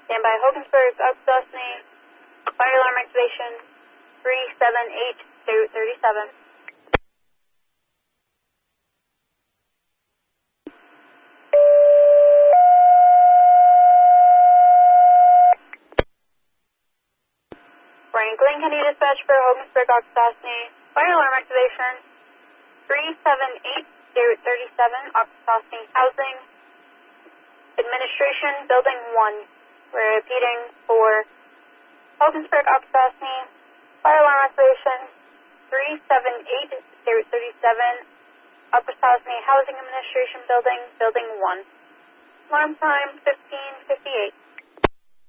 Stand by Hogansburg, Oksosny, fire alarm activation 378-37. Franklin County Dispatch for Hogansburg, Oksosny, fire alarm activation 378-37, Oksosny Housing Administration, Building 1. We're repeating for Hogansburg, Oksosny, fire alarm activation 378-37, Oksosny Housing Administration Building, Building 1. Alarm time 15:58.